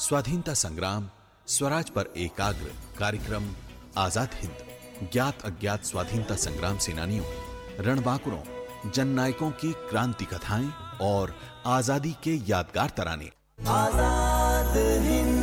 स्वाधीनता संग्राम, स्वराज पर एकाग्र कार्यक्रम आजाद हिंद, ज्ञात अज्ञात स्वाधीनता संग्राम सेनानियों, रणबांकुरों, जननायकों की क्रांति कथाएं और आजादी के यादगार तराने। आजाद हिंद।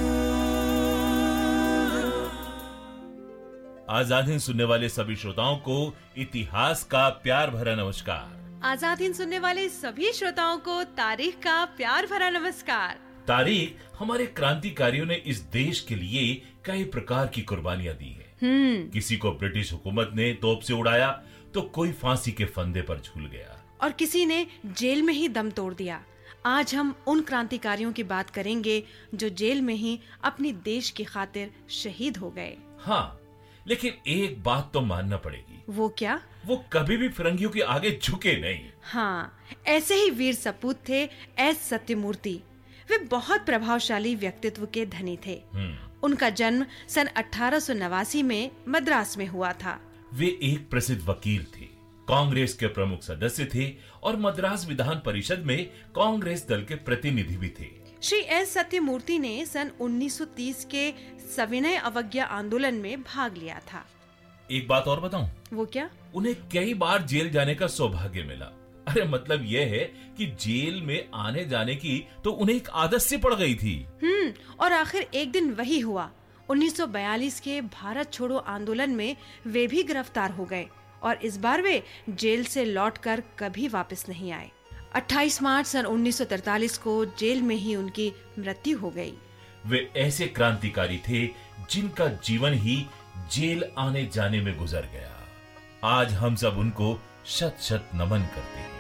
आजाद हिंद सुनने वाले सभी श्रोताओं को इतिहास का प्यार भरा नमस्कार। आजाद हिंद सुनने वाले सभी श्रोताओं को तारीख का प्यार भरा नमस्कार। तारीख हमारे क्रांतिकारियों ने इस देश के लिए कई प्रकार की कुर्बानियां दी है। किसी को ब्रिटिश हुकूमत ने तोप से उड़ाया तो कोई फांसी के फंदे पर झूल गया और किसी ने जेल में ही दम तोड़ दिया। आज हम उन क्रांतिकारियों की बात करेंगे जो जेल में ही अपनी देश की खातिर शहीद हो गए। हाँ, लेकिन एक बात तो मानना पड़ेगी। वो क्या? वो कभी भी फिरंगियों के आगे झुके नहीं। हाँ, ऐसे ही वीर सपूत थे एस सत्यमूर्ति। वे बहुत प्रभावशाली व्यक्तित्व के धनी थे। उनका जन्म सन 1889 में मद्रास में हुआ था। वे एक प्रसिद्ध वकील थे, कांग्रेस के प्रमुख सदस्य थे और मद्रास विधान परिषद में कांग्रेस दल के प्रतिनिधि भी थे। श्री एस सत्यमूर्ति ने सन 1930 के सविनय अवज्ञा आंदोलन में भाग लिया था। एक बात और बताऊं? वो क्या? उन्हें कई बार जेल जाने का सौभाग्य मिला। अरे मतलब यह है कि जेल में आने जाने की तो उन्हें एक आदत सी पड़ गई थी। और आखिर एक दिन वही हुआ। 1942 के भारत छोड़ो आंदोलन में वे भी गिरफ्तार हो गए और इस बार वे जेल से लौटकर कभी वापस नहीं आए। 28 मार्च सन 1943 को जेल में ही उनकी मृत्यु हो गई। वे ऐसे क्रांतिकारी थे जिनका जीवन ही जेल आने जाने में गुजर गया। आज हम सब उनको शत शत नमन करते हैं।